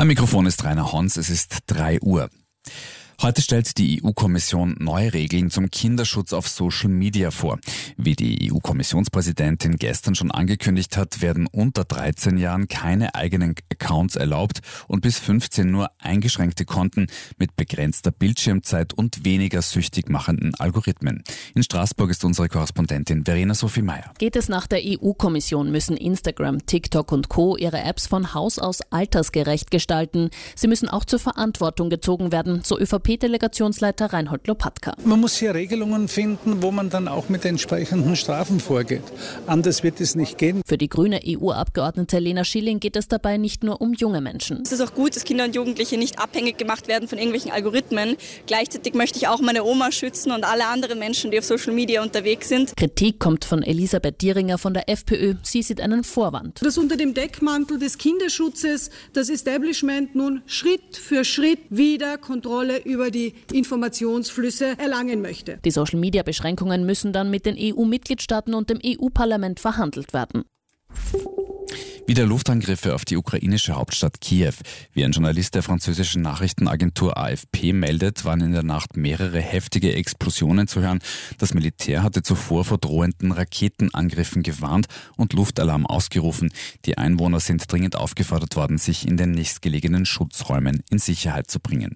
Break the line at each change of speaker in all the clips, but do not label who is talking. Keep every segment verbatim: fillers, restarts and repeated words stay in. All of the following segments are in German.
Am Mikrofon ist Rainer Hons, es ist drei Uhr. Heute stellt die E U-Kommission neue Regeln zum Kinderschutz auf Social Media vor. Wie die E U-Kommissionspräsidentin gestern schon angekündigt hat, werden unter dreizehn Jahren keine eigenen Accounts erlaubt und bis fünfzehn nur eingeschränkte Konten mit begrenzter Bildschirmzeit und weniger süchtig machenden Algorithmen. In Straßburg ist unsere Korrespondentin Verena Sophie Meyer.
Geht es nach der E U-Kommission, müssen Instagram, TikTok und Co. ihre Apps von Haus aus altersgerecht gestalten. Sie müssen auch zur Verantwortung gezogen werden, so ÖVP-Delegationsleiter Reinhold Lopatka.
Man muss hier Regelungen finden, wo man dann auch mit entsprechenden Strafen vorgeht. Anders wird es nicht gehen.
Für die grüne E U-Abgeordnete Lena Schilling geht es dabei nicht nur um junge Menschen.
Es ist auch gut, dass Kinder und Jugendliche nicht abhängig gemacht werden von irgendwelchen Algorithmen. Gleichzeitig möchte ich auch meine Oma schützen und alle anderen Menschen, die auf Social Media unterwegs sind.
Kritik kommt von Elisabeth Dieringer von der FPÖ. Sie sieht einen Vorwand.
Dass unter dem Deckmantel des Kinderschutzes das Establishment nun Schritt für Schritt wieder Kontrolle über die Informationsflüsse erlangen möchte.
Die Social-Media-Beschränkungen müssen dann mit den E U-Mitgliedstaaten und dem E U-Parlament verhandelt werden.
Wieder Luftangriffe auf die ukrainische Hauptstadt Kiew. Wie ein Journalist der französischen Nachrichtenagentur A F P meldet, waren in der Nacht mehrere heftige Explosionen zu hören. Das Militär hatte zuvor vor drohenden Raketenangriffen gewarnt und Luftalarm ausgerufen. Die Einwohner sind dringend aufgefordert worden, sich in den nächstgelegenen Schutzräumen in Sicherheit zu bringen.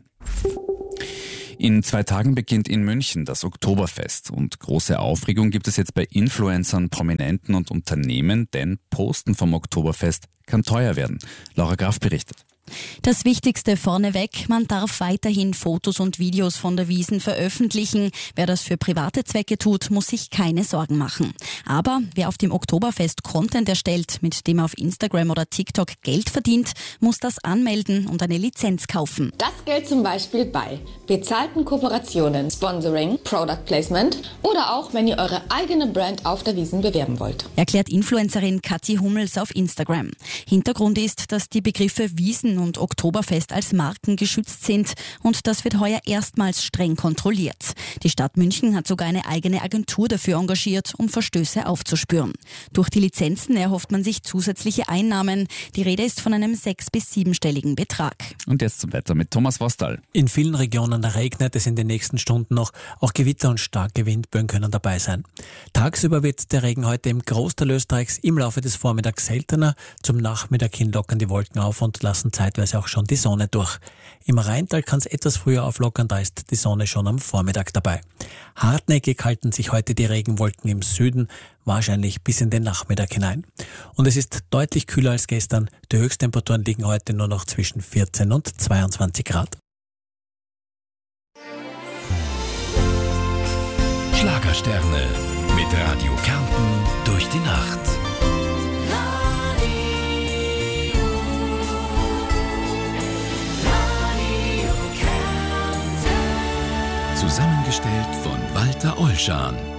In zwei Tagen beginnt in München das Oktoberfest und große Aufregung gibt es jetzt bei Influencern, Prominenten und Unternehmen, denn Posten vom Oktoberfest kann teuer werden. Laura Graf berichtet.
Das Wichtigste vorneweg, man darf weiterhin Fotos und Videos von der Wiesn veröffentlichen. Wer das für private Zwecke tut, muss sich keine Sorgen machen. Aber wer auf dem Oktoberfest Content erstellt, mit dem er auf Instagram oder TikTok Geld verdient, muss das anmelden und eine Lizenz kaufen.
Das gilt zum Beispiel bei bezahlten Kooperationen, Sponsoring, Product Placement oder auch, wenn ihr eure eigene Brand auf der Wiesn bewerben wollt.
Erklärt Influencerin Kathi Hummels auf Instagram. Hintergrund ist, dass die Begriffe Wiesn und Oktoberfest als Marken geschützt sind und das wird heuer erstmals streng kontrolliert. Die Stadt München hat sogar eine eigene Agentur dafür engagiert, um Verstöße aufzuspüren. Durch die Lizenzen erhofft man sich zusätzliche Einnahmen. Die Rede ist von einem sechs- bis siebenstelligen Betrag.
Und jetzt zum Wetter mit Thomas Vostal.
In vielen Regionen regnet es in den nächsten Stunden noch. Auch Gewitter und starke Windböen können dabei sein. Tagsüber wird der Regen heute im Großteil Österreichs im Laufe des Vormittags seltener. Zum Nachmittag hin lockern die Wolken auf und lassen zeitweise auch schon die Sonne durch. Im Rheintal kann es etwas früher auflockern, da ist die Sonne schon am Vormittag dabei. Hartnäckig halten sich heute die Regenwolken im Süden, wahrscheinlich bis in den Nachmittag hinein. Und es ist deutlich kühler als gestern. Die Höchsttemperaturen liegen heute nur noch zwischen vierzehn und zweiundzwanzig Grad.
Schlagersterne mit Radio Kärnten durch die Nacht. Zusammengestellt von Walter Olschan.